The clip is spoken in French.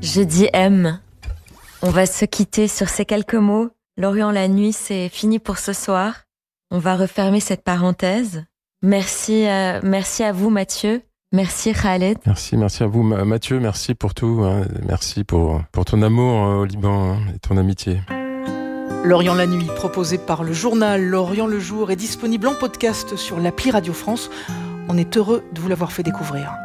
Je dis M. On va se quitter sur ces quelques mots. Lorient la nuit, c'est fini pour ce soir. On va refermer cette parenthèse. Merci à vous Mathieu. Merci Khaled. Merci à vous Mathieu, merci pour tout. Merci pour ton amour au Liban et ton amitié. Lorient la nuit, proposé par le journal Lorient le jour, est disponible en podcast sur l'appli Radio France. On est heureux de vous l'avoir fait découvrir.